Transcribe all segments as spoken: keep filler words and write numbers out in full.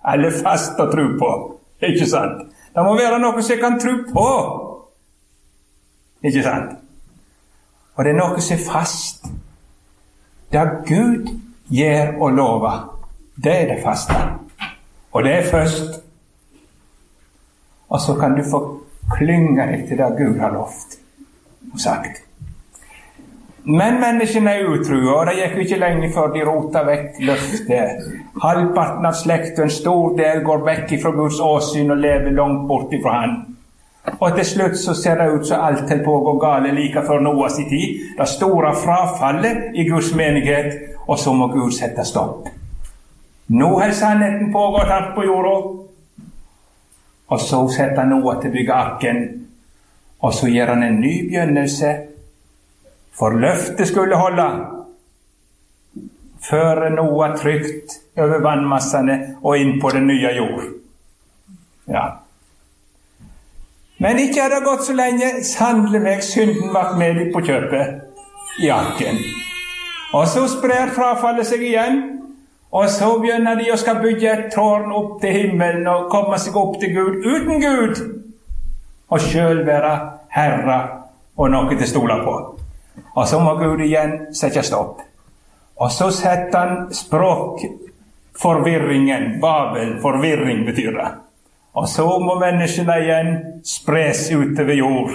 eller fast å tro på. Ikke sant? Det må være noe som jeg kan tro på. Ikke sant? Og det er noe som er fast. Det Gud gjør og lover, det er det faste. Og det er først. Og så kan du få klynge deg til det Gud har lovt og sagt. Men menneskene er utrue, og det gikk ikke lenge før de rota vekk løftet. Halvparten av slekt og en stor del går vekk fra Guds åsyn og lever langt bort ifra han. Og til slutt så ser det ut som alt til på å gå gale like før Noas i tid. Det store frafallet i Guds menighet, og så må Gud sette stopp. Nå har sannheten pågått hardt på jorda, og så setter Noah til å bygge arken, og så gjør han en ny begynnelse, for løftet skulle holde, før Noah trygt over vannmassene og inn på den nye jord. Ja. Men ikke har det gått så lenge, sannelig meg synden vært med på kjøpet i arken. Og så sprer frafallet seg igjen, og så begynner de å skal bygge et tårn opp til himmelen og komme seg opp til Gud uten Gud, og selv være herre og noe til stole på. Og så må Gud igjen sette stopp. Og så setter han språkforvirringen, Babel, forvirring betyr det. Og så må menneskene igjen spres utover jord.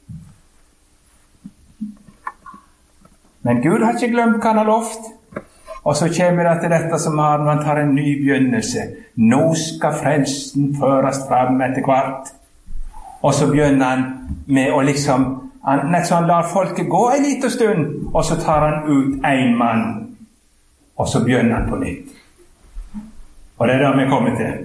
Men Gud har ikke glemt hva han har lovt. Og så kommer det til dette som har, man tar en ny begynnelse. Nå skal frelsen føres fram etter hvert. Og så begynner han med å liksom, han, så han lar folket gå en liten stund, og så tar han ut en mann. Og så begynner han på nytt. Og det er det vi kommer til.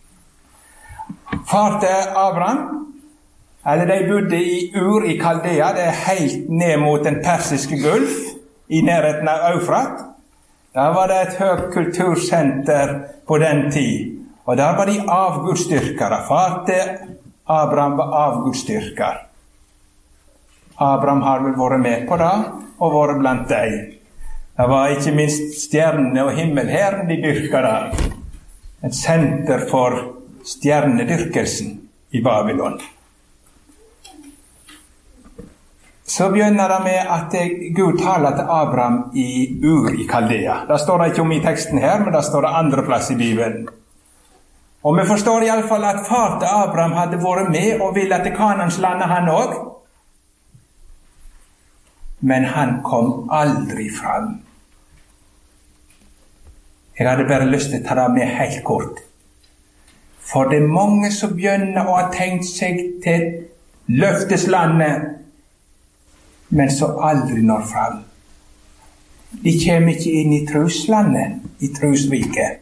Far til Abraham, eller de bodde i Ur i Kaldea, det er helt ned mot den persiske gulf, i nærheten av Eufrat. Der var det et høyt kultursenter på den tid, og der var de avgudsdyrkere. Far til Abraham var avgudsdyrker. Abraham har vel vært med på det, og vært blant deg. Det var ikke minst stjernene og himmelherren de dyrket der. Et senter for stjernedyrkelsen i Babylon. Så begynner det med at Gud taler til Abraham i Ur i Kaldea. Det står det ikke om i teksten her, men det står det andre plass i Bibelen. Og vi forstår i alle fall at far til Abraham hadde vært med og ville til Kanans landet han også. Men han kom aldri fram. Jeg hadde bare lyst til å ta det med helt kort. For det er mange som begynner å ha tenkt seg til løfteslandet, men så aldri når fram. De kommer ikke inn i truslandet, i trusriket.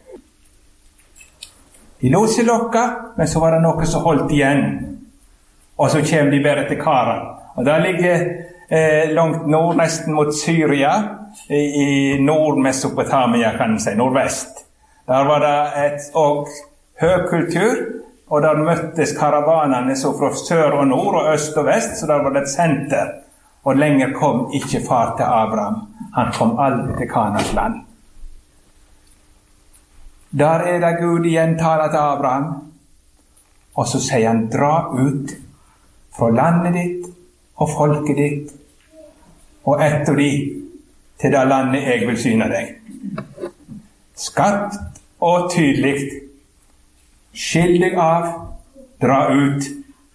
De lot seg lokke, men så var det noe som holdt igjen. Og så kommer de bare til Karan. Og der ligger eh, langt nord, nesten mot Syria, i, i Nord-Mesopotamia, kan man si, nordvest. Der var det et og høy kultur, og der møttes karavanene så fra sør og nord og øst og vest, så der var det et senter. Og lenger kom ikke far til Abraham. Han kom aldri til Kanans land. Der er det Gud igjen taler til Abraham, og så sier han, dra ut fra landet ditt og folket ditt, og etter de til det landet jeg vil syne deg. Skapt og tydelig, skill deg av, dra ut.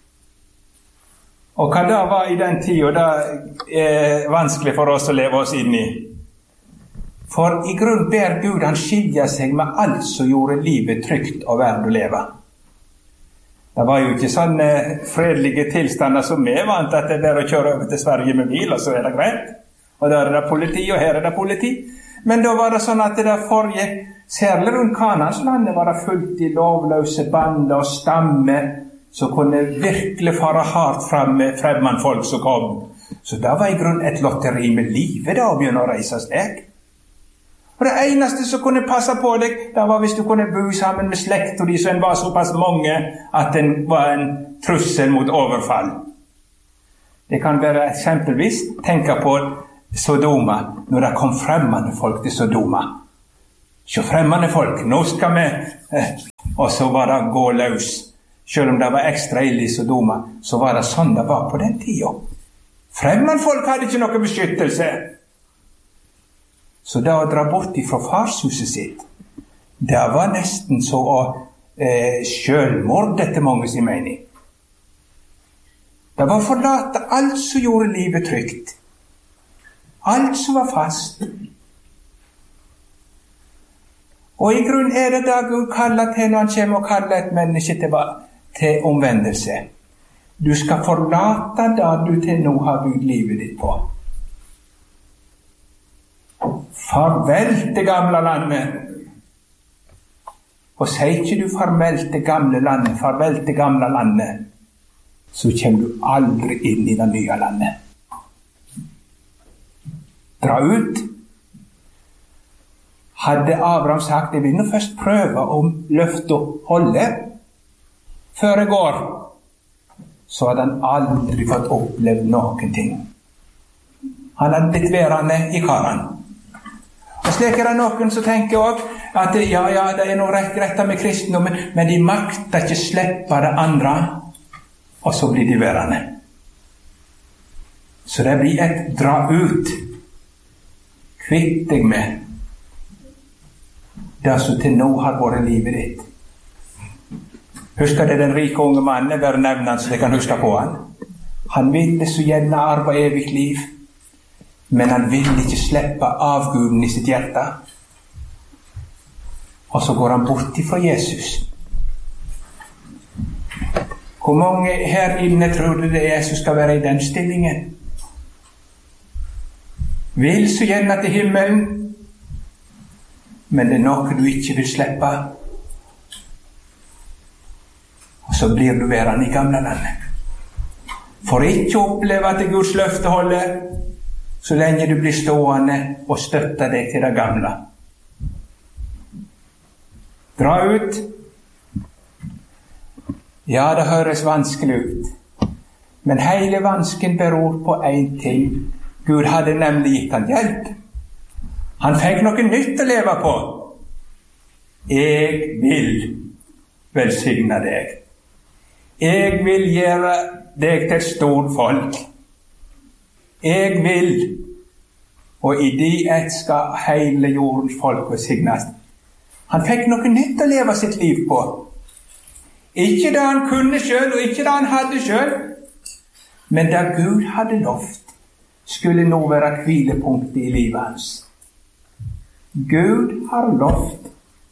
Og hva det var i den tiden, det er vanskelig for oss å leve oss inn i. For i grunn ber Gud han skilja seg med alt som gjorde livet trygt og verdt å leve. Det var jo ikke sånne fredelige tilstander som vi vant, at det er bare å kjøre over til Sverige med bil, og så er det greit. Og der er det politi, og her er det politi. Men da var det sånn at det der forrige, særlig rundt Kananslandet, var det fullt i lovløse bander og stammer, som kunne virkelig fare hardt frem med fremmedfolk som kom. Så det var i grunn et lotteri med livet da, å begynne å reise steg. Og det eneste som kunne passe på deg, det var hvis du kunne bo sammen med slekt, og de som var såpass mange at den var en trussel mot overfall. Det kan være eksempelvis tenke på Sodoma, når det kom fremmede folk til Sodoma. Så fremmede folk, nå skal vi, eh, og så var det gå løs. Selv om det var ekstra ille i Sodoma, så var det sånn det var på den tiden. Fremmede folk hadde ikke noe beskyttelse. Så da å dra bort fra farshuset sitt, det var nesten så å eh, selvmord etter mange sin mening. Det var å forlate alt som gjorde livet trygt. Alt som var fast. Og i grunn er det da Gud kaller til når han kommer og kaller et menneske til, til omvendelse. Du skal forlate det du til nå har bygd livet ditt på. Farvel til gamle landet. Og sier ikke du farvel til gamle landet, farvel til gamle landet, så kommer du aldri inn i det nye landet. Dra ut. Hadde Abraham sagt, jeg vil nå først prøve om løftet holder før jeg går, så hadde han aldri fått oppleve noen ting. Han hadde blitt værende i Karan. Og slik er det noen som tenker også at ja, ja, det er noe rett, rett med kristendommen, men de makter ikke slippe det andre, og så blir de værende. Så det blir et dra ut. Kvitt deg med det som til nå har vært livet ditt. Husker det den rike unge mannen, bare nevne han så jeg kan huske på han. Han ville så gjerne arve evig liv, men han ville ikke slippe avguden i sitt hjerte. Og så går han bort ifra Jesus. Hvor mange her inne tror du det er som skal være i den stillingen? Vil så gjerne til himmelen, men det er noe du ikke vil slippe. Og så blir du værende i gamle landet. For ikke å oppleve at Guds løfte holder, så lenge du blir stående og støtter deg til det gamle. Dra ut. Ja, det høres vanskelig ut. Men hele vansken beror på en ting. Gud hadde nemlig gitt han hjelp. Han fikk noe nytt å leve på. Jeg vil velsigne deg. Jeg vil gjøre deg til et stort folk. Jeg vil, og i de ett skal hele jordens folk velsignes. Han fikk noe nytt å leve sitt liv på. Ikke det han kunne selv, og ikke det han hadde selv, men det Gud hadde lovt skulle nå være hvilepunktet i livet hans. Gud har lovt.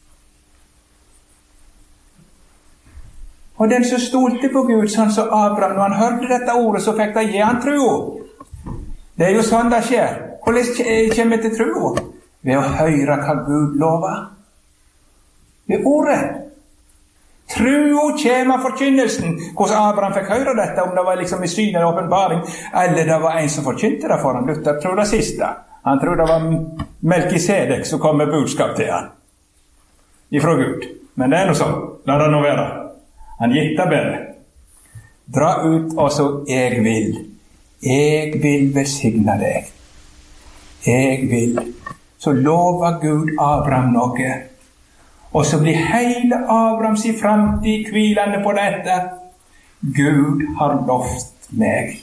Og den som stolte på Gud, sånn som Abraham, når han hørte dette ordet, så fikk det gi han tro. Det er jo sånn det skjer. Hvordan kommer det til tro? Ved å høre hva Gud lover. Ved ordet. Tro kommer av forkynnelsen. Hvordan Abraham fikk høre dette, om det var liksom i syn eller åpenbaring, eller det var en som forkynte det for ham. Luther tror det siste. Han tror det var Melkisedek som kom med budskap til han. Ifra Gud. Men det er noe sånn. La det nå være. Han gitt det bedre. Dra ut, og så jeg vil. Jeg vil velsigne deg. Jeg vil. Så lover Gud Abraham noe. Og så blir hele Abrahams i fremtid hvilende på dette. Gud har lovt meg.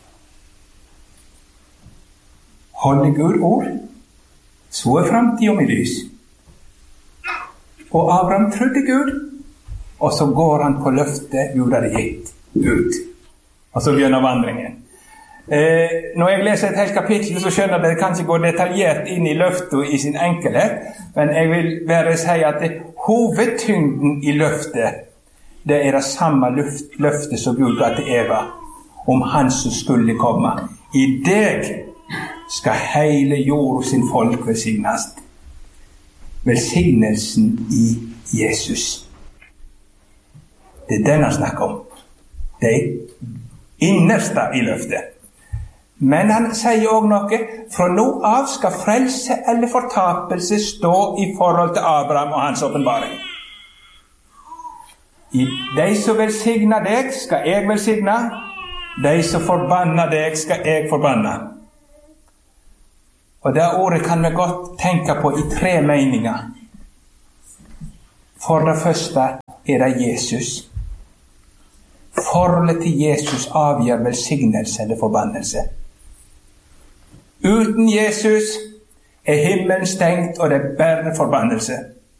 Holder Gud ord, så er fremtid om i lys. Og Abraham trodde Gud, og så går han på løftet Gud hadde gitt ut. Og så begynner vandringen. Eh, når jeg leser et helt kapittel, så skjønner jeg at det kan ikke gå detaljert inn i løftet i sin enkelhet, men jeg vil bare si at det, hovedtyngden i løftet, det er det samme løft, løftet som Gud ga til Eva, om han som skulle komme. I deg skal hele jord sin folk velsignes. Velsignelsen i Jesus. Det er den han snakker om. Det er innerste i løftet. Men han sier også noe, fra nå av skal frelse eller fortapelse stå i forhold til Abraham og hans åpenbaring. I de som velsigner deg, skal jeg velsigne. De som forbanner deg, skal jeg forbanne. Og det ordet kan vi godt tenke på i tre meninger. For det første er det Jesus. Forholdet til Jesus avgjør velsignelse eller forbannelse. Uten Jesus er himmelen stengt, og det er bare forbannelse.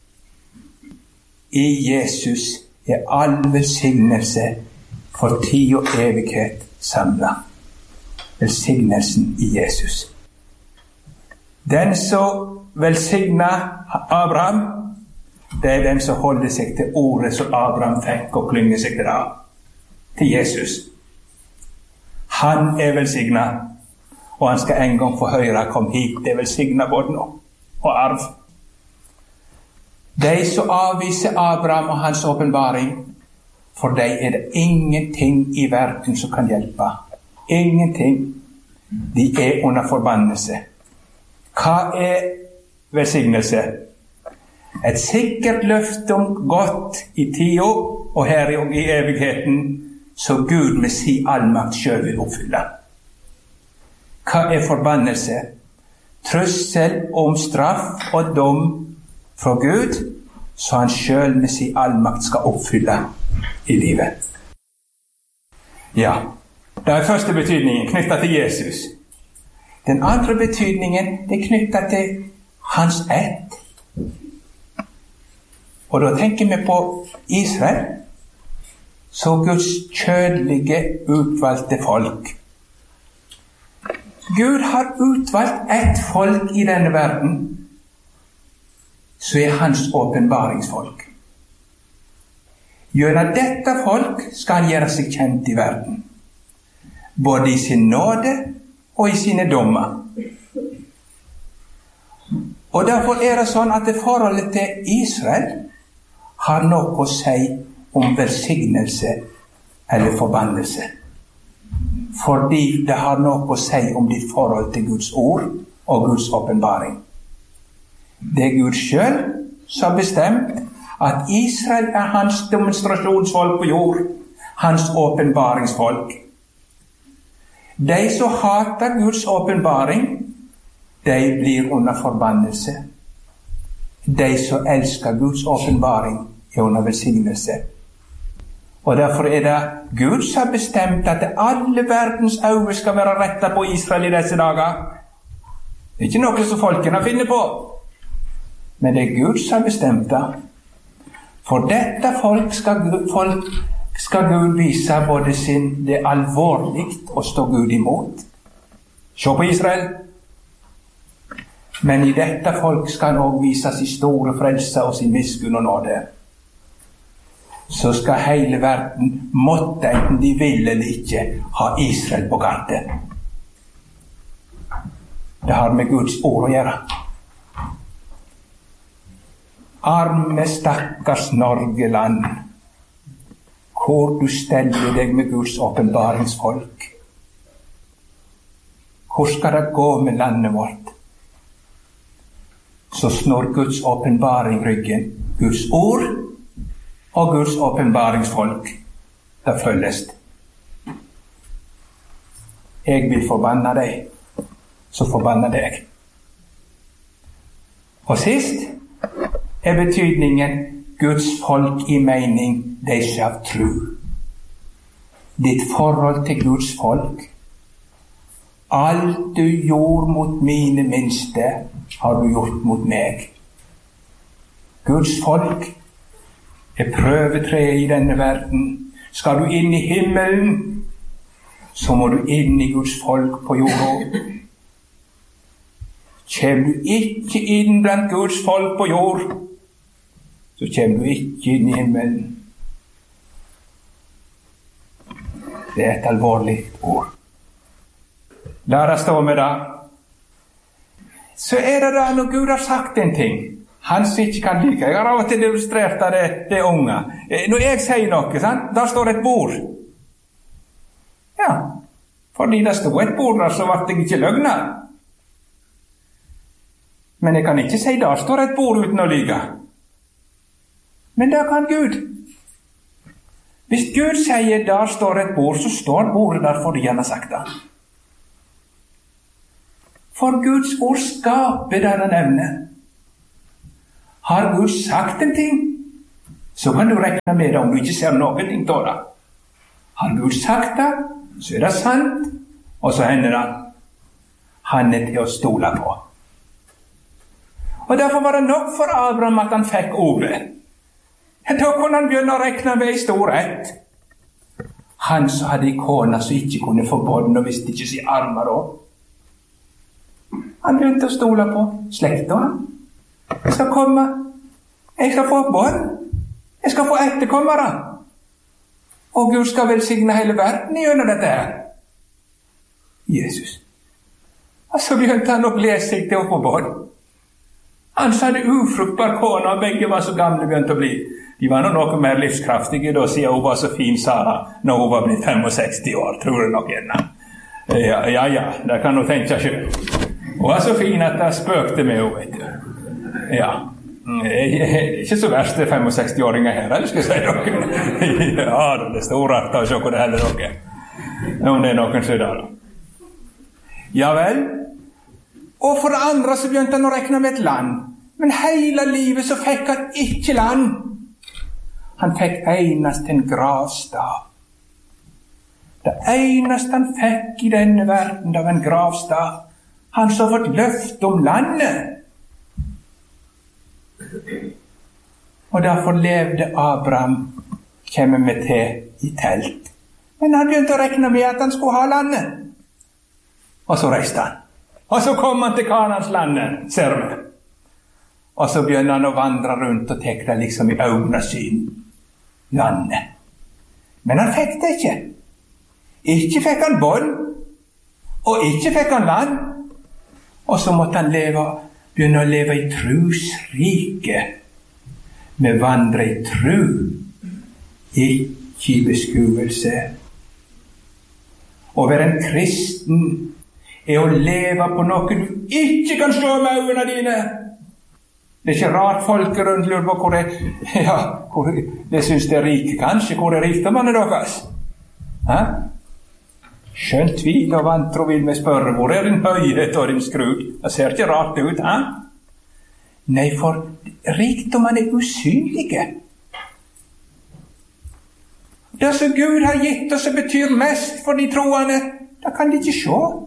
I Jesus er all velsignelse for tid og evighet samlet. Velsignelsen i Jesus. Den som velsigner Abraham, det er den som holder seg til ordet som Abraham fikk og klynger seg til det. Til Jesus. Han er velsignet, og han skal en gang få høre: kom hit, det er velsignet både nå og arv. De som avviser Abraham og hans åpenbaring, for de er det ingenting i verden som kan hjelpe. Ingenting. De er under forbannelse. Hva er velsignelse? Et sikkert løfte om godt i tida og her i evigheten, så Gud med sin allmakt selv vil oppfylle. Hva er forbannelse? Trussel om straff og dom fra Gud, så han selv med sin allmakt skal oppfylle i livet. Ja, det er første betydningen knyttet til Jesus. Den andre betydningen det er knyttet til hans ett. Og da tenker vi på Israel, så Guds kjødelige, utvalgte folk. Gud har utvalgt ett folk i denne verden, så er hans åpenbaringsfolk. Gjennom dette folk skal han gjøre seg kjent i verden, både i sin nåde og i sine dommer. Og derfor er det sånn at det forholdet til Israel har noe å si om velsignelse eller forbannelse. Fordi det har noe å si om ditt forhold til Guds ord og Guds åpenbaring. Det er Gud selv som har bestemt at Israel er hans demonstrasjonsfolk på jord, hans åpenbaringsfolk. De som hater Guds åpenbaring, de blir under forbannelse. De som elsker Guds åpenbaring, er under velsignelse. Og derfor er det Gud som har bestemt at alle verdens øyne skal være rettet på Israel i disse dager. Det er ikke noe som folkene finner på, men det er Gud som har bestemt det. For dette folk skal Gud, folk skal Gud vise både sin, det er alvorlig å stå Gud imot. Se på Israel. Men i dette folk skal han også vise sin store frelse og sin miskunn og nåde. Så skal hele verden, måtte enten de vil eller ikke, ha Israel på kartet. Det har med Guds ord å gjøre. Arme stakkars Norgeland, hvor du steller deg med Guds åpenbaringsfolk. Hvor skal det gå med landet vårt? Så snor Guds åpenbaring ryggen. Guds ord og Guds åpenbaringsfolk, det følges. Jeg vil forbanne deg, så forbanne deg. Og sist er betydningen Guds folk i mening, de skal tro. Ditt forhold til Guds folk. Alt du gjorde mot mine minste, har du gjort mot meg. Guds folk er prøvetreet i denne verden. Skal du inn i himmelen, så må du inn i Guds folk på jorda. Kjem du ikke inn blant Guds folk på jord, så kjem du ikke inn i himmelen. Det er et alvorlig ord. La det stå med det. Så er det da når Gud har sagt en ting han som ikke kan like. Jeg har av og til illustrert av det, det unge. Når jeg sier noe, sant? Da står et bord. Ja, fordi det stod et bord der, så ble jeg ikke løgner. Men jeg kan ikke si da står et bord uten å lyge. Men det kan Gud. Hvis Gud sier der står et bord, så står bordet der fordi han har sagt det. For Guds ord skaper det han evner. Har Gud sagt en ting, så kan du räkna med det om du inte ser någonting av det. Har Gud sagt det, så är det sant, och så händer det. Han är till att stola på. Och därför var det nog för Abraham att han fick ordet. Då kunde han börja räkna med i storhet. Han så hade ikona så inte kunde få barn och visste inte sig armar då. Han började att stola på släkt och han. Jag ska komma. Jag ska få barn. Jag ska få efterkommare. Och Gud ska välsigna hela världen i under det här. Jesus. Och så började han att glädja sig till att få barn. Han hade ufruktbar kona och bägge var så gamla började att bli. De var nog något mer livskraftiga då, ser hon var så fin Sara när hon var blivit femhundrasextio år, tror jag nog ena. Ja, ja, ja, där kan du tänka sig. Hon var så fin att det spökte med henne, vet du. Ja, inte så värst det femhundrasextio-åringar här, eller ska jag säga dock. Ja, då, det står rätt och så på det heller dock. Om det är någon sådär då. Ja väl. Och för det andra så började han räkna med ett land. Men hela livet så fick han inte land. Han fick enast en gravstad. Det enast han fick i denna världen av en gravstad. Han så fått löft om landet. Och därför levde Abraham, kommer med till i tält. Men han började räkna med att han skulle ha landet. Och så reste han. Och så kom han till Kanans landet, ser du. Och så började han att vandra runt och teckna liksom i ögonen syn landet. Men han fick det inte. Inte fick han barn. Och inte fick han land. Och så måtte han leva, börja leva i trusrike. Med vandra i tro. Icke i beskuelse. Och vara en kristen är att leva på något du inte kan slå med ögonen dina. Det är inte rart folk runt lurar på hur det, ja, hur det syns det är rik, kanske hur det riktar man det dock. Ha? Skönt tvil och vantro vill med spörre, hvor är din höjhet och din skrud? Jag ser inte rart ut, ha? Nej, för rikdomen är usynliga. Det som Gud har gett oss betyder mest för de troende, det kan de inte se.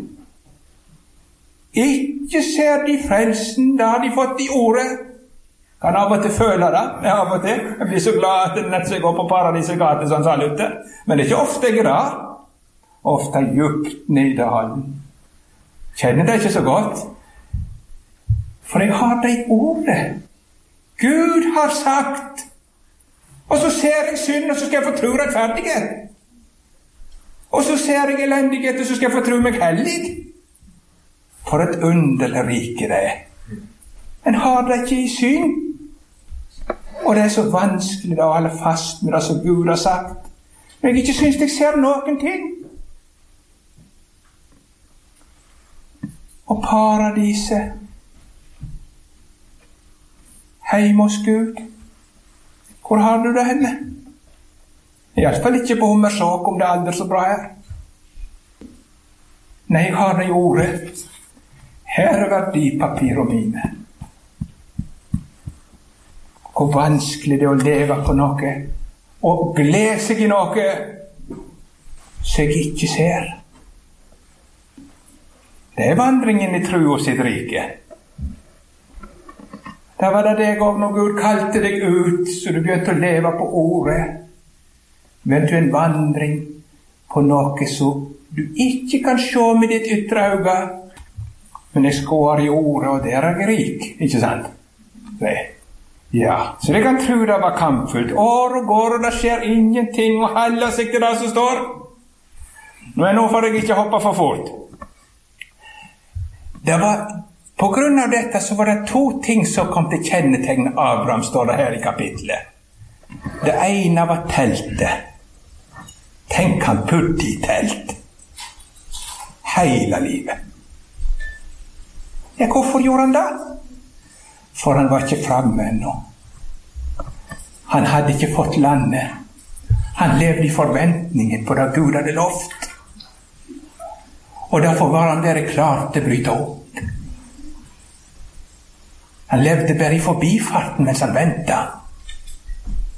Ikke ser de frelsen, da har de fått i ordet. Kan av og til føle det, av og til. Jeg blir så glad at den nettopp går på paradiset gate, sånn sa Luther. Men det er ikke ofte jeg er ofte djupt ned i hallen. Kjenner det ikke så godt. For jeg har det i ordet. Gud har sagt. Og så ser jeg synd, og så skal jeg få tro rettferdighet. Og så ser jeg elendighet, og så skal jeg få tro meg hellig. For et underlig rike det er. En har det ikke i syn. Og det er så vanskelig å holde fast med det som Gud har sagt. Men jeg ikke synes jeg ser noen ting. Og paradiset. Heim hos Gud. Hvor har du det henne? I hvert fall ikke på hummersåk om det er aldri så bra her. Nei, jeg har det i ordet. Her er verdipapir og mine. Hvor vanskelig det er å leve på noe, og glede seg i noe, så jeg ikke ser. Det er vandringen i tro og sitt rike. Da var det deg om når Gud kalte deg ut, så du begynte å leve på ordet. Begynte en vandring på noe som du ikke kan se med ditt ytre øye, men jeg skår i ordet, og der er jeg rik, ikke sant? Det. Ja, så det kan tro det var kampfullt. År og går, og det skjer ingenting, og holder seg til det som står. Men nå får jeg ikke hoppe for fort. Det var, på grunn av dette så var det to ting som kom til kjennetegn Abraham, står det her i kapitlet. Det ene var teltet. Tenk han putte i telt. Hele livet. Ja, hvorfor gjorde han det? For han var ikke fremme ennå. Han hadde ikke fått landet. Han levde i forventningen på det Gud hadde lovt. Og derfor var han bare klar til å bryte opp. Han levde bare i forbifarten mens han ventet.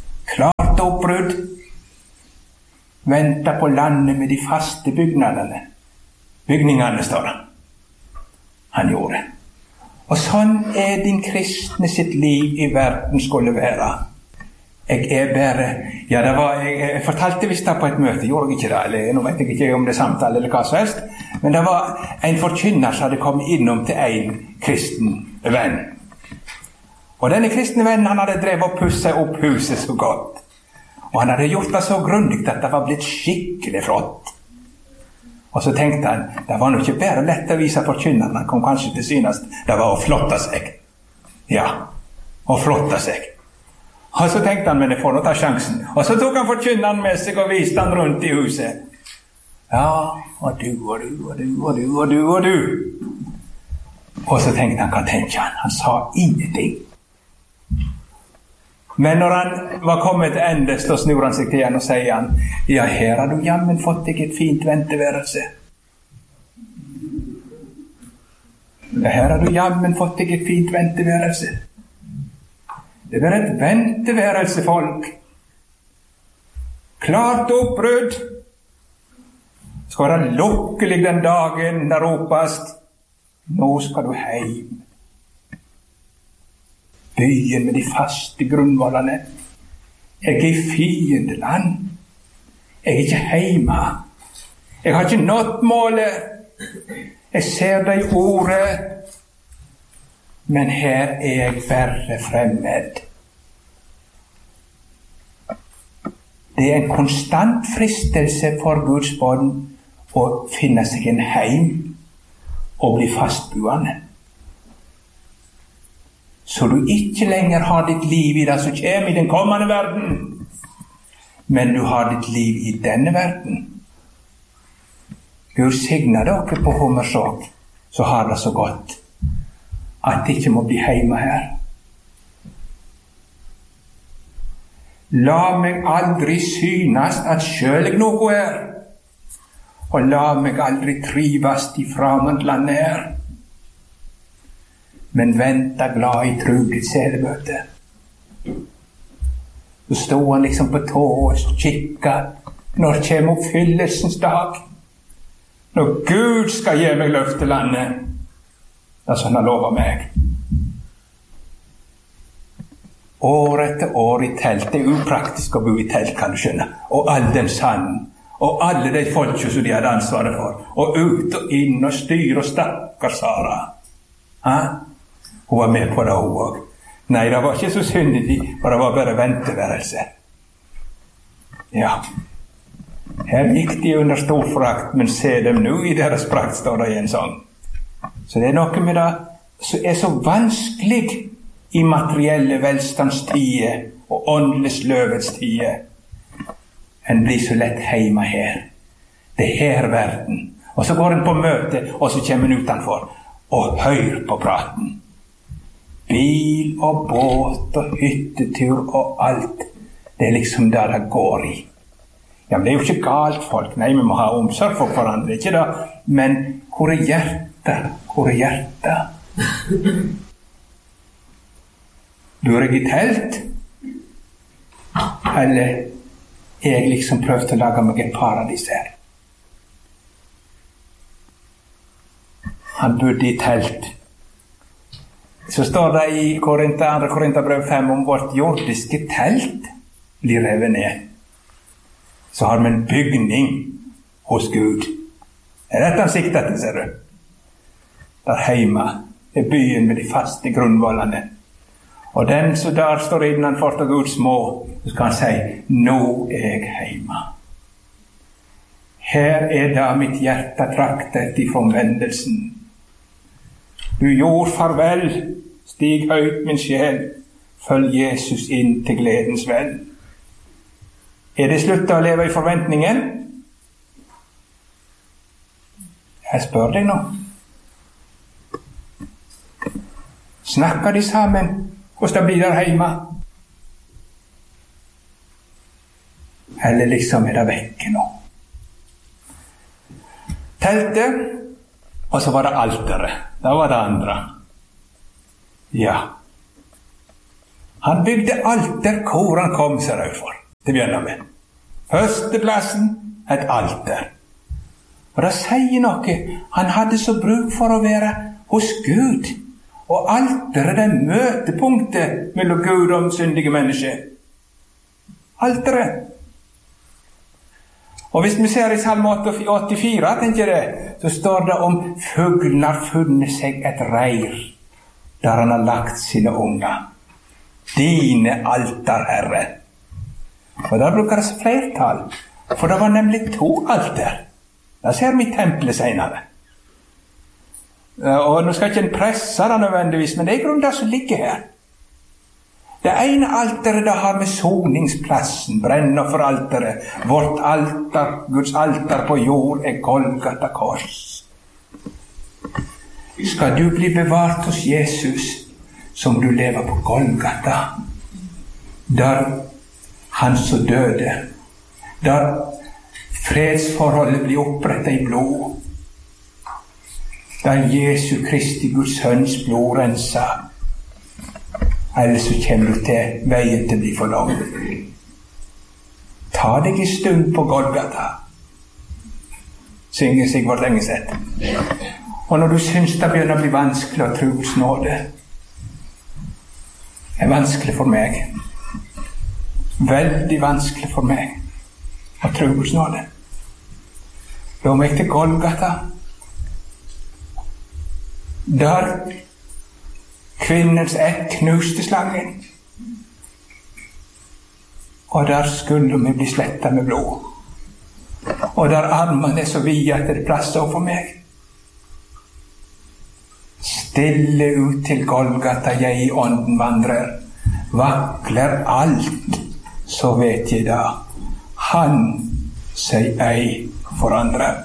oppbrudd, ventet på landet med de faste bygningene. Bygningene, står det. Han gjorde. Og sånn er din kristne sitt liv i verden skulle være. Jeg er bare, ja det var, jeg, jeg fortalte visst da på et møte, gjorde jeg ikke det, eller nå vet jeg ikke om det er samtale eller hva som helst, men det var en forkynner som hadde kommet innom til en kristen venn. Og denne kristne vennen, han hadde drevet og pusset opp huset så godt. Og han hadde gjort det så grundigt at det var blitt skikkelig flott. Og så tenkte han, det var nok ikke bare lett å vise forkynneren, han kom kanskje til synest, det var å flotte seg. Ja, å flotte seg. Og så tenkte han, men jeg får nå ta sjansen. Og så tok han forkynneren med seg og viste han rundt i huset. Ja, og du, og du, og du, og du, og du, og du. Og så tenkte han, hva tenker han? Han sa ingenting. Men når han var kommet til ende, så snur han seg til igjen og sier han, ja, her har du jammen fått deg et fint venteværelse. Ja, her har du jammen fått deg et fint venteværelse. Det er et venteværelse, folk. Klart oppbrudd. Skal være lukkelig den dagen der ropast, nå skal du heim. Byen med de faste grunnvollene. Jeg er i fiendeland. Jeg er ikke heima. Jeg har ikke nått målet. Jeg ser deg i ordet, men her er jeg bare fremmed. Det er en konstant fristelse for Guds barn å finne seg en heim og bli fastboende. Så du ikke lenger har ditt liv i det som kommer i den kommende verden, men du har ditt liv i denne verden. Gud signer dere på Hommersåk, så har det så godt at det ikke må bli hjemme her. La meg aldri synes at selv jeg noe er, og la meg aldri trivast i fremmedlandet her, men venta glad i truget selvmøte. Så stod han liksom på tå og kikka, når kommer oppfyllelsens dag, når Gud skal gi meg løftelandet, det som han har lovet meg. År etter år i telt, det er upraktisk å bo i telt, kan du skjønne, og all den sanden, og alle de folka som de hadde ansvaret for, og ut og inn og styr og stakkar Sara. Ha? Hun var med på det hun også. Nei, det var ikke så syndig, for det var bare venteværelse. Ja. Her gikk de under stor frakt, men se dem nå i deres prakt, står det i en sånn. Så det er noe med det som er så vanskelig i materielle velstandstider og åndelige sløvetstider. En blir så lett hjemme her. Det er her verden. Og så går en på møte, og så kommer en utenfor og hører på praten. Bil og båt og hyttetur og alt. Det er liksom der det går i. Ja, men det er jo ikke galt, folk. Nei, vi må ha omsorg for hverandre, ikke da? Men hvor er hjertet? Hvor er hjertet? Bor jeg i telt? Eller er jeg liksom prøvd å lage meg et paradis her? Han bodde i telt. Så står det i Korinther, andre Korinterbrev fem om vårt jordiske telt blir revet ned. Så har vi en bygning hos Gud. Det er dette han sikter til, ser du. Der hjemme er byen med de faste grunnvollene. Og den som der står innenfor til Guds må, så skal han si, nå er jeg hjemme. Her er da mitt hjerte traktet i forvendelsen. Du jord farvel, stig høyt min sjel, følg Jesus inn til gledens vel. Er det slutt å leve i forventningen? Jeg spør deg nå. Snakker de sammen, hvordan det blir der hjemme? Eller liksom er det vekke nå? Teltet, og så var det alteret. Da var det andre. Ja. Han bygde alter hvor han kom seg ut for. til å begynne med. Førsteplassen, et alter. Og det sier noe. Han hadde så bruk for å være hos Gud. Og alteret er det møtepunktet mellom Gud og syndige mennesker. Alteret. Og hvis vi ser i Salme åttifire, tenker jeg, så står det om fuglen har funnet seg et reir, der han har lagt sine unger. Dine alter, Herre. Og der bruker det flertall, for det var nemlig to alter. Da ser vi tempelet senere. Og nå skal ikke en presse det nødvendigvis, men det er grunn det som ligger her. Det ene alteret det har med soningsplassen, brennofferalteret. Vårt alter, Guds alter på jord, er Golgata kors. Skal du bli bevart hos Jesus, som du lever på Golgata, der han så døde, der fredsforholdet blir opprettet i blod, der Jesu Kristi Guds sønns blod renser. Ellers så kommer du til veien til å bli for lang. Ta deg en stund på Golgata, synger Sigvard Engeseth. Og når du syns det begynner å bli vanskelig å tro Guds nåde, er vanskelig for meg, veldig vanskelig for meg å tro Guds nåde, da må jeg til Golgata, der kvinnens ett knuste slangen, og der skulle vi bli slettet med blod, og der armene er så vide at det er plass over meg. Stille ut til Golgata jeg i ånden vandrer, vakler alt, så vet jeg da, han seg ei forandrer.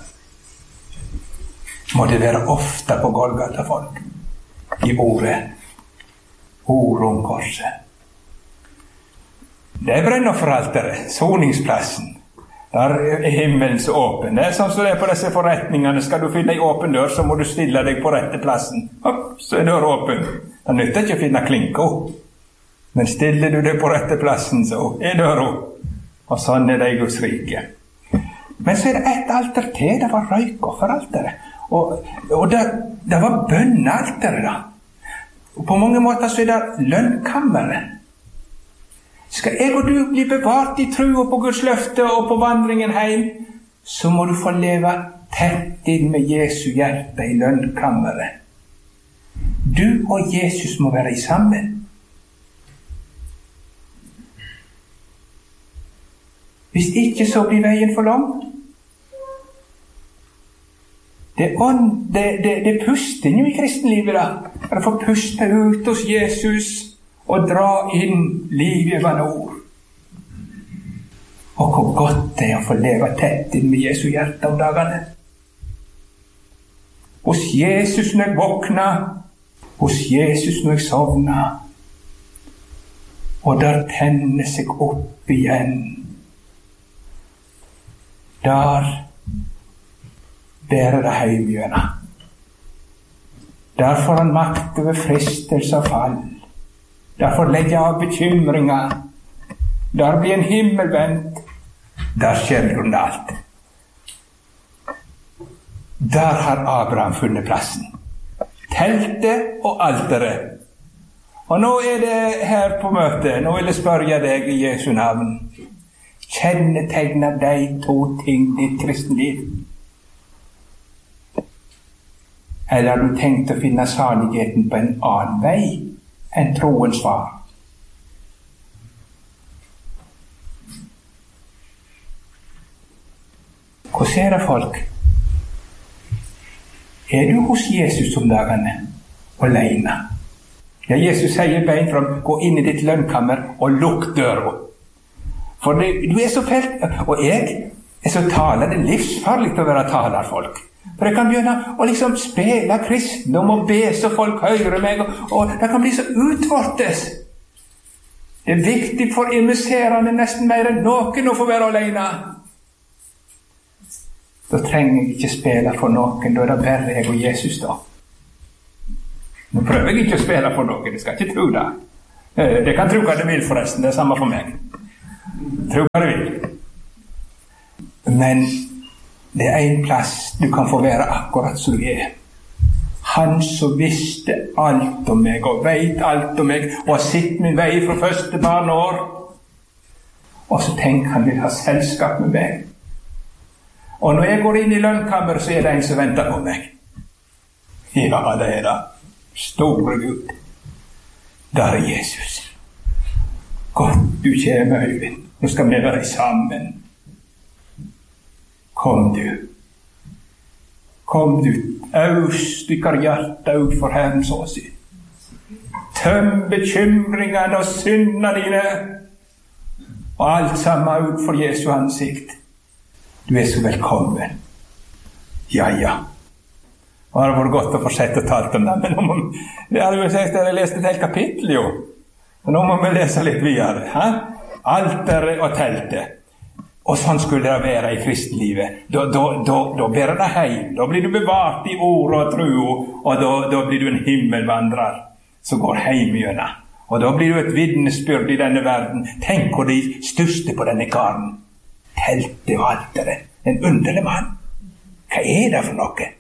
Må det være ofte på Golgata, folk, i ordet, ord om korset. Det er brennofferalteret, soningsplassen. Der er himmelen så åpen. Det er sånn som det er på disse forretningene. Skal du finne en åpen dør, så må du stille deg på rette plassen. Hopp, så er dør åpen. Det nytter ikke å finne klinko. Men stiller du deg på rette plassen, så er døra. Og sånn er det i Guds rike. Men så er det et alter til. Det var røykofferalteret. Og, og det, det var bønnealteret da. Og på mange måter så er det lønnkammeret. Skal jeg og du bli bevart i trua på Guds løfte og på vandringen hjem, så må du få leve tett inn med Jesu hjerte i lønnkammeret. Du og Jesus må være sammen. Hvis ikke, så blir veien for lang. Det er, det, det, det er pustingen i kristenlivet da. For å få puste ut hos Jesus og dra inn livet ved ord. Og hvor godt det er å få leve tett inn med Jesu hjerte om dagene. Hos Jesus når jeg våkna, hos Jesus når jeg sovna, og der tenner seg opp igjen. Der bærer det heimgjøna. Der får han makt over fristelse og fall. Der får legge av bekymringer. Der blir en himmel vendt. Der skjer grunn alt. Der har Abraham funnet plassen. Teltet og alteret. Og nå er det her på møtet. Nå vil jeg spørre deg i Jesu navn. Kjennetegner de to ting ditt kristenliv? Eller har du tenkt å finne saligheten på en annen vei enn troens svar? Hvordan er det, folk? Er du hos Jesus om dagene, alene? Ja, Jesus sier bein fram, gå inn i ditt lønnkammer og lukk døra. For det, du er så fælt, og jeg er så taler, det er livsfarlig å være talerfolk. For jeg kan begynne å liksom spille kristendom og be så folk hører meg, og, og det kan bli så utvortes. Det er viktig for imiserende nesten mer enn noen å få være alene. Da trenger jeg ikke spille for noen, da er det bare jeg og Jesus da. Nå prøver jeg ikke å spille for noen, jeg skal ikke tro det. Det kan tro hva det vil forresten, det er samme for meg. Tro hva du vil. Men det er en plass du kan få være akkurat som du er. Han som visste alt om meg, og vet alt om meg, og har sett min vei fra første barneår. Og så tenker han vil ha selskap med meg. Og når jeg går inn i lønnkammeret, så er det en som venter på meg. Ja, det er det. Store Gud. Der er Jesus. Godt du kommer, Øyvind. Nå skal vi være sammen. Kom du. Kom du. Øst dykker hjertet ut for Herren, så å si. Tøm bekymringene og syndene dine. Og alt sammen ut for Jesu ansikt. Du er så velkommen. Ja, ja. Og det har vært godt å fortsette å tale om det, men nå må, det hadde jo sagt at jeg leste et helt kapittel, jo. Og nå må vi lese litt videre. Ha? Alteret og teltet. Og sånn skulle det være i kristenlivet. Da, da, da, da bærer det hjem. Da blir du bevart i ord og tro, og da, da blir du en himmelvandrer som går hjem igjennom. Og da blir du et vitnesbyrd i denne verden. Tenk hvor de største på denne karen. Teltet og alteret. En underlig mann. Hva er det for noe?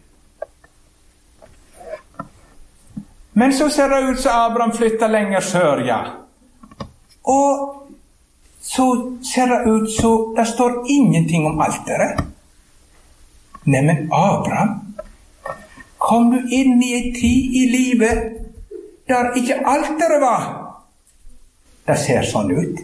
Men så ser det ut som Abraham flytter lenger sør, ja. Og så ser det ut så det står ingenting om alteret. Nei, men Abraham, kom du inn i en tid i livet der ikke alteret var? Det ser sånn ut.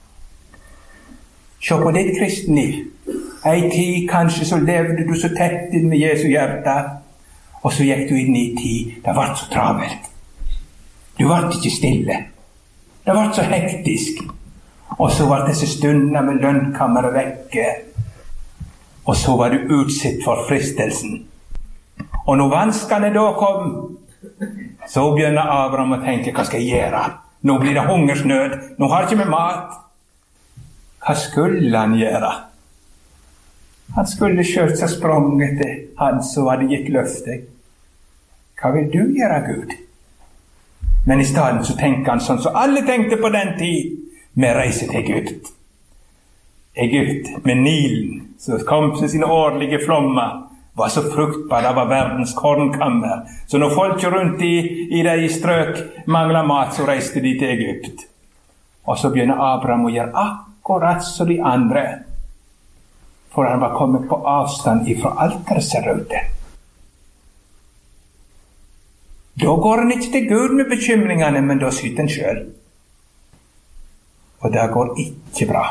Se på ditt kristenliv. En tid kanskje så levde du så tett inn med Jesu hjerte, og så gikk du inn i en tid det var så travelt. Du var ikke stille. Det var så hektisk. Og så var disse stundene med lønnkammeret vekke. Og så var du utsatt for fristelsen. Og når vanskene da kom, så begynner Abraham å tenke, hva skal jeg gjøre? Nå blir det hungersnød. Nå har jeg ikke med mat. Hva skulle han gjøre? Han skulle selv ha spranget til han som hadde gitt løftet. Hva vil du gjøre, Gud? Men i stedet så tenker han sånn som alle tenkte på den tid. Vi reiser til Egypt. Egypt med Nilen, som kom til sine årlige flommer, var så fruktbar, det var verdens kornkammer. Så når folk rundt i, i de strøk manglet mat, så reiste de til Egypt. Og så begynner Abraham å gjøre akkurat som de andre. For han var kommet på avstand ifra alteret, ser det ut til. Da går han ikke til Gud med bekymringene, men da syter han selv. Og det går ikke bra.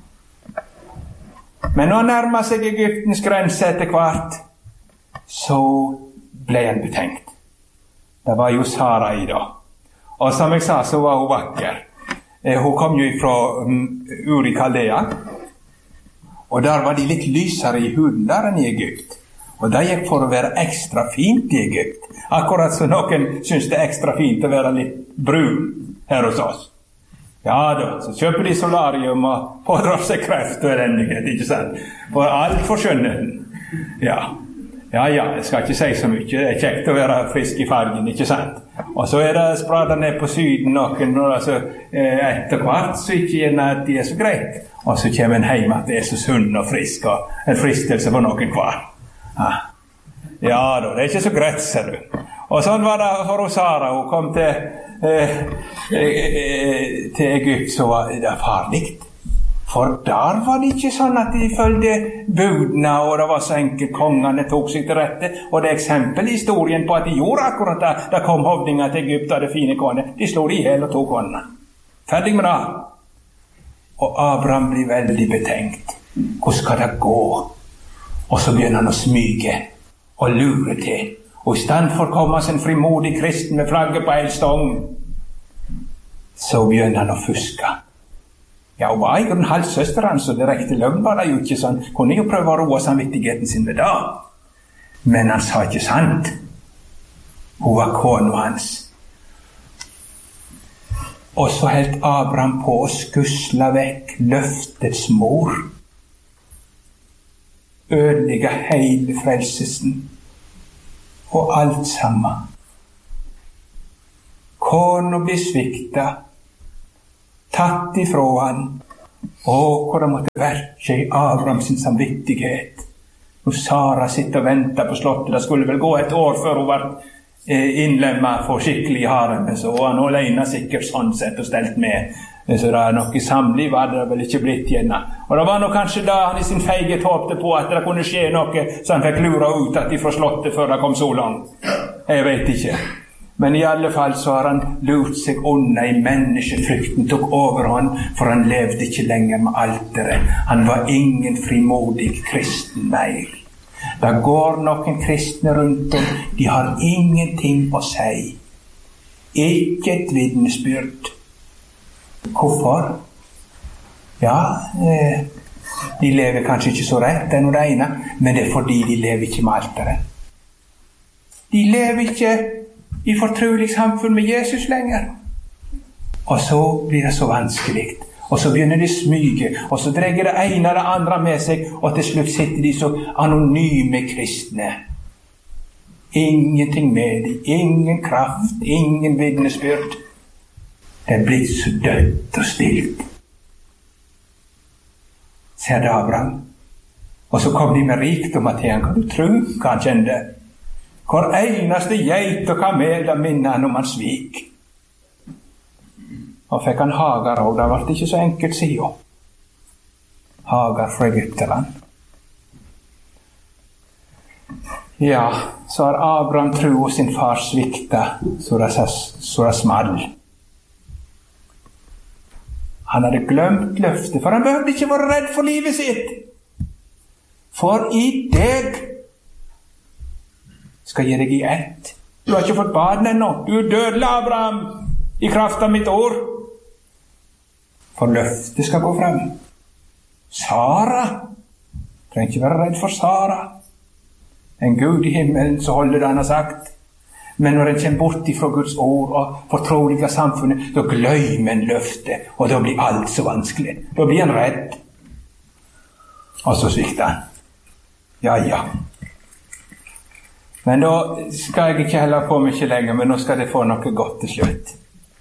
Men når han nærmer seg Egyptens grense etter hvert, så ble han betenkt. Det var jo Sarai da. Og som jeg sa, så var hun vakker. Eh, hun kom jo fra um, Uri Kaldea. Og der var de litt lysere i huden der enn i Egypt. Og det gikk for å være ekstra fint i Egypt. Akkurat som noen synes det er ekstra fint å være litt brun her hos oss. Ja da, så kjøper de solarium og pådrar seg kreft og elendighet, ikke sant? For alt for skjønnheten. Ja. ja, ja, jeg skal ikke si så mye. Det er kjekt å være frisk i fargen, ikke sant? Og så er det spradet ned på syden noen, og altså, etter hvert så ikke gjerne at de er så greit. Og så kommer en hjem at det er så sunn og frisk, og en fristelse for noen hver. Ja. ja da, det er ikke så greit, ser du. Og sånn var det for Sara. Hun kom til Eh, eh, til Egypt, så var det farlig. For der var det ikke sånn at de følgde budene, og det var så enkelt kongene tok seg til rette. Og det er eksempel i historien på at de gjorde akkurat det. Da kom hovdinger til Egypt og det fine koner. De slog de i hjel og tok håndene. Ferdig med det. Og Abraham blir veldig betenkt. Hvor skal det gå? Og så begynner han å smyge og lure til. Og i stand for å komme som en frimodig kristen med flagget på en stong, så begynner han å fuske. Ja, hun var i grunn halvsøster hans, så direkte løgn var det jo ikke sånn. Kunne jo prøve å roe samvittigheten sin ved det. Men han sa ikke sant. Hun var kona hans. Og så helt Abraham på å skusle vekk løftets mor. Ødelegge hele frelselsen. Og alt sammen. Kona blir svikta, tatt ifra han, Åh, hvor det måtte verke i Abraham sin samvittighet. Når Sara sitter og venter på slottet, det skulle vel gå et år før hun var innlemmet for skikkelig i haremet, så var han alene sikkert sånn sett og stelt med. Så det er nok i samliv hadde det vel ikke blitt igjen. Og det var nok kanskje da han i sin feighet håpte på at det kunne skje noe, så han fikk lura ut at de fra slottet før det kom så langt. Jeg vet ikke. Men i alle fall så har han lurt seg unna i menneskefrykten, tok overhånd, for han levde ikke lenger med alteret. Han var ingen frimodig kristen mer. Det går noen kristne rundt om, de har ingenting å si. Ikke et vitnesbyrd. Hvorfor? Ja, eh, de lever kanskje ikke så rett, det er noe det ene, men det er fordi de lever ikke med alteret. De lever ikke i fortrolig samfunn med Jesus lenger. Og så blir det så vanskelig. Og så begynner de smyge, og så dreier det ene og det andre med seg, og til slutt sitter de så anonyme kristne. Ingenting med dem, ingen kraft, ingen vitnesbyrd. Det er blitt så dødt og stilt. Ser det Abraham. Og så kom de med rikdommer til han. Kan du tro hva han kjente? Hvor eneste geit og kamel da minner han om hans svik. Og fikk han Hagar, og det var ikke så enkelt siden. Hagar fra Egypterland. Ja, så har Abraham tro hos sin far svikta, så det, så det small. Han hadde glemt løftet, for han behøvde ikke være redd for livet sitt. For i deg skal jeg gi deg i ett. Du har ikke fått barn ennå. Du er dødelig, Abraham, i kraft av mitt ord. For løftet skal gå frem. Sara, trenger ikke være redd for Sara. En Gud i himmelen så holder det han har sagt. Men når en kommer bort ifra Guds ord og fortrolige samfunnet, da glemmer en løftet, og da blir alt så vanskelig. Da blir en redd. Og så svikter han. Ja, ja. Men da skal jeg ikke heller på mye lenger, men nå skal det få noe godt til slutt.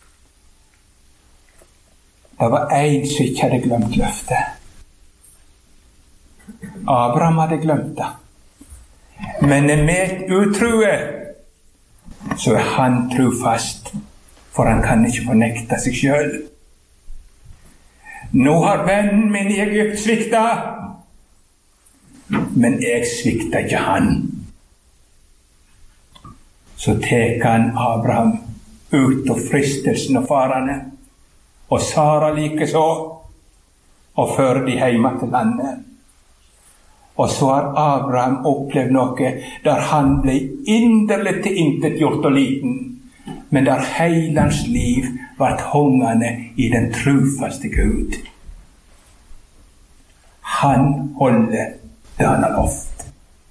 Det var en som ikke hadde glemt løftet. Abraham hadde glemt det. Men med utroe så er han trofast, for han kan ikke fornekte seg selv. Nå har vennen min i Egypt sviktet, men jeg svikter ikke han. Så tek han Abraham ut av fristelsen og farene, og Sara like så, og fører de hjemme til landet. Og så har Abraham opplevd noe der han ble inderlig til intet gjort og liten, men der hele hans liv var hongende i den trofaste Gud. Han holder det han har lovt.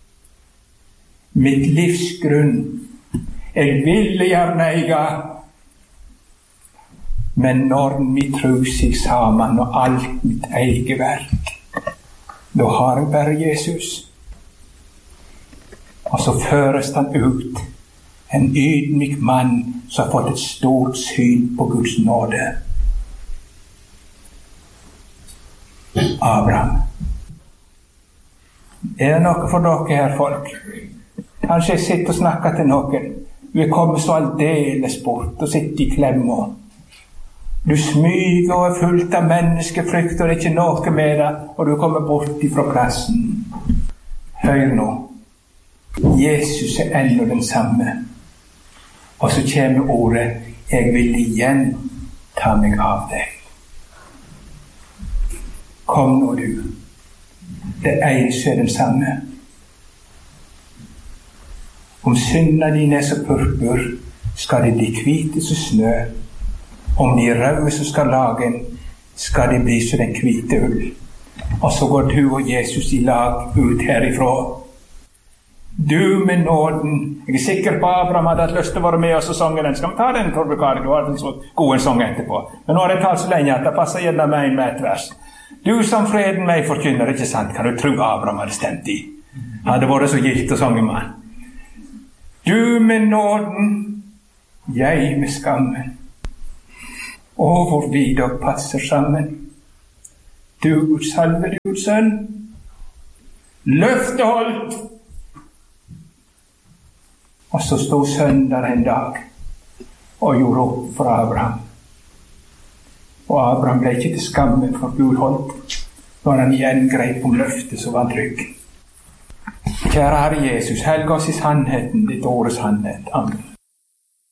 Mitt livsgrunn, jeg ville gjerne eie, men når vi tror seg sammen og alt mitt eget verk, da har jeg bare Jesus. Og så føres han ut, en ydmyk mann som har fått et stort syn på Guds nåde. Abraham. Er det noe for dere her, folk? Kanskje jeg sitter og snakker til noen. Du er kommet så aldeles bort og sitter i klemma. Du smyger og er fullt av menneskefrykt, og det er ikke noe med deg, og du kommer bort ifra plassen. Hør nå. Jesus er ennå den samme. Og så kommer ordet, jeg vil igjen ta meg av deg. Kom nå du. Det eneste er den samme. Om syndene dine er så purpur, skal de bli hvite som snø. Om de røde som skal lage, skal de bli som den hvite ull. Og så går du og Jesus i lag ut herifra. Du med nåden. Jeg er sikker på Abraham hadde hatt lyst til å være med oss og sange den. Skal vi ta den, Torbe Kari? Du har en så god en sang etterpå. Men nå har jeg talt så lenge at det passer gjerne meg med et vers. Du som freden meg forkynner, ikke sant? Kan du tro Abraham hadde stemt i? Hadde vært så gilt å sange med. Du med nåden, jeg med skammen. Å, hvor vi dog passer sammen. Du Guds salve, du Guds sønn. Løftet holdt. Og så stod sønnen der en dag og gjorde opp for Abraham. Og Abraham ble ikke til skamme, for Gud holdt. Når han igjen grep om løftet, så var han trygg. Kjære Herre Jesus, helg oss i sannheten, ditt ords sannhet. Amen.